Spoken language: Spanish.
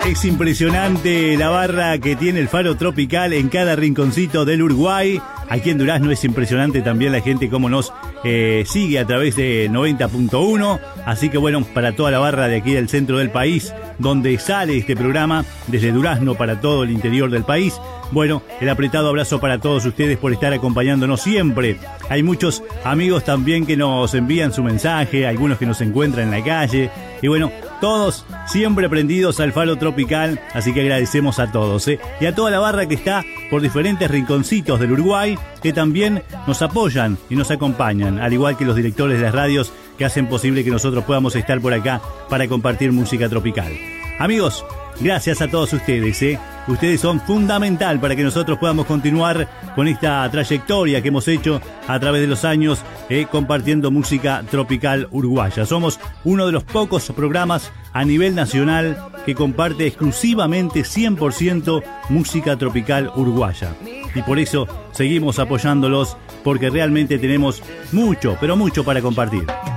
Es impresionante la barra que tiene el Faro Tropical en cada rinconcito del Uruguay. Aquí en Durazno es impresionante también la gente cómo nos sigue a través de 90.1. Así que bueno, para toda la barra de aquí del centro del país, donde sale este programa, desde Durazno para todo el interior del país. Bueno, el apretado abrazo para todos ustedes por estar acompañándonos siempre. Hay muchos amigos también que nos envían su mensaje, algunos que nos encuentran en la calle. Y bueno, todos siempre prendidos al Faro Tropical, así que agradecemos a todos, y a toda la barra que está por diferentes rinconcitos del Uruguay, que también nos apoyan y nos acompañan, al igual que los directores de las radios que hacen posible que nosotros podamos estar por acá para compartir música tropical. Amigos, gracias a todos ustedes, Ustedes son fundamental para que nosotros podamos continuar con esta trayectoria que hemos hecho a través de los años, compartiendo música tropical uruguaya. Somos uno de los pocos programas a nivel nacional que comparte exclusivamente 100% música tropical uruguaya. Y por eso seguimos apoyándolos, porque realmente tenemos mucho, pero mucho para compartir.